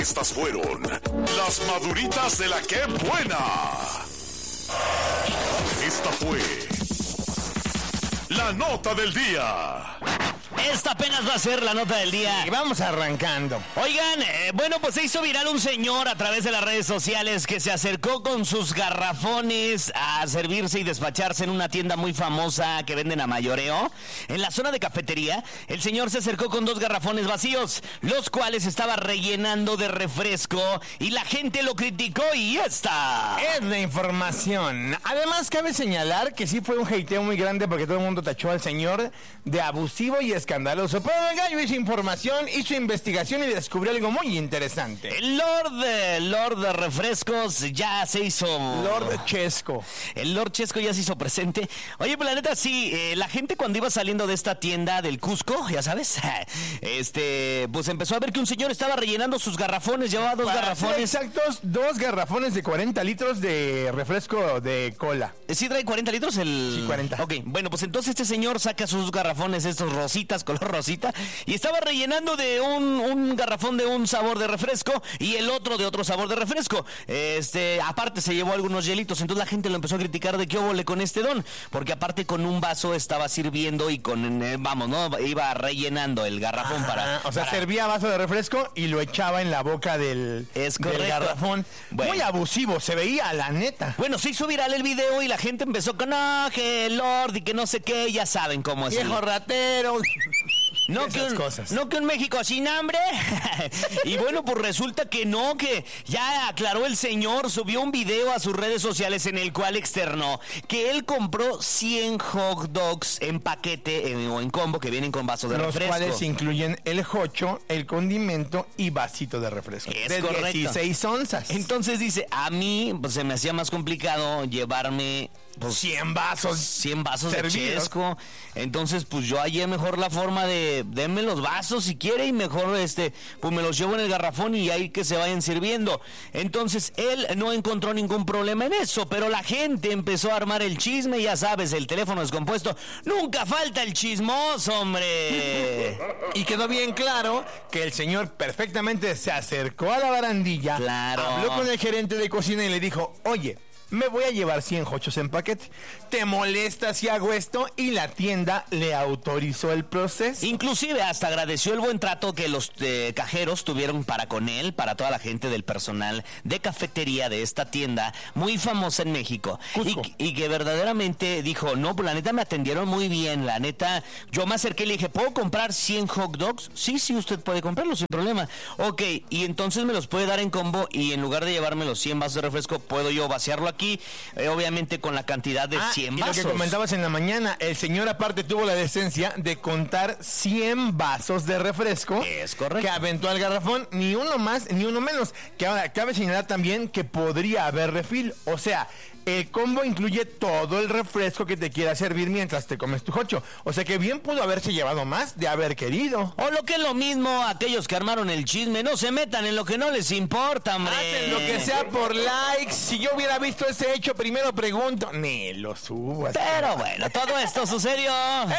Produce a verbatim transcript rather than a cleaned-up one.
Estas fueron las maduritas de la que buena. Esta fue la nota del día. Esta apenas va a ser la nota del día. Y vamos arrancando. Oigan, eh, bueno, pues se hizo viral un señor a través de las redes sociales que se acercó con sus garrafones a servirse y despacharse en una tienda muy famosa que venden a mayoreo. En la zona de cafetería, el señor se acercó con dos garrafones vacíos, los cuales estaba rellenando de refresco y la gente lo criticó y ya está. Es la información. Además, cabe señalar que sí fue un hateo muy grande porque todo el mundo tachó al señor de abusivo y escandaloso. Pero el gallo hizo información, hizo investigación y descubrió algo muy interesante. El Lord, el Lord de refrescos ya se hizo... Lord Chesco. El Lord Chesco ya se hizo presente. Oye, pues la neta, sí, eh, la gente cuando iba saliendo de esta tienda del Cusco, ya sabes, este, pues empezó a ver que un señor estaba rellenando sus garrafones, llevaba dos Para garrafones. ser exactos, dos garrafones de cuarenta litros de refresco de cola. ¿Sí trae cuarenta litros el...? Sí, cuarenta. Ok, bueno, pues entonces este señor saca sus garrafones, estos rositas, color rosita, y estaba rellenando de un, un garrafón de un sabor de refresco y el otro de otro sabor de refresco. Este, aparte se llevó algunos hielitos, entonces la gente lo empezó a criticar de qué óvole con este don, porque aparte con un vaso estaba sirviendo y con, eh, vamos, ¿no? Iba rellenando el garrafón. Ajá, para... O sea, para... servía vaso de refresco y lo echaba en la boca del, es del garrafón. Bueno. Muy abusivo, se veía, la neta. Bueno, se hizo viral el video y la gente empezó con, no, que Lord y que no sé qué, ya saben cómo es. Viejo ratero. No que, un, no que un México sin hambre. Y bueno, pues resulta que no, que ya aclaró el señor, subió un video a sus redes sociales en el cual externó que él compró cien hot dogs en paquete en, o en combo que vienen con vasos de los refresco. Los cuales incluyen el jocho, el condimento y vasito de refresco. Es de correcto. dieciséis onzas. Entonces dice, a mí pues, se me hacía más complicado llevarme... Pues cien vasos. cien vasos servidos. De Chesco. Entonces, pues yo hallé mejor la forma de denme los vasos si quiere y mejor este, pues me los llevo en el garrafón y ahí que se vayan sirviendo. Entonces, él no encontró ningún problema en eso, pero la gente empezó a armar el chisme, ya sabes, el teléfono descompuesto. Nunca falta el chismoso, hombre. Y quedó bien claro que el señor perfectamente se acercó a la barandilla, claro. Habló con el gerente de cocina y le dijo, oye, me voy a llevar cien jochos en paquete. ¿Te molesta si hago esto? Y la tienda le autorizó el proceso. Inclusive hasta agradeció el buen trato que los eh, cajeros tuvieron para con él, para toda la gente del personal de cafetería de esta tienda, muy famosa en México. Y, y que verdaderamente dijo, no, pues la neta me atendieron muy bien, la neta. Yo me acerqué y le dije, ¿puedo comprar cien hot dogs? Sí, sí, usted puede comprarlos sin problema. Ok, y entonces me los puede dar en combo y en lugar de llevarme los cien vasos de refresco, puedo yo vaciarlo aquí. Eh, obviamente con la cantidad de ah, cien y vasos. Lo que comentabas en la mañana, el señor aparte tuvo la decencia de contar cien vasos de refresco. Es correcto. Que aventó al garrafón, ni uno más, ni uno menos. Que ahora cabe señalar también que podría haber refil. O sea, el combo incluye todo el refresco que te quiera servir mientras te comes tu jocho. O sea que bien pudo haberse llevado más de haber querido. O lo que es lo mismo, aquellos que armaron el chisme, no se metan en lo que no les importa, hombre. Hacen lo que sea por likes. Si yo hubiera visto ese hecho, primero pregunto. Ni lo subo. Pero bueno, todo esto sucedió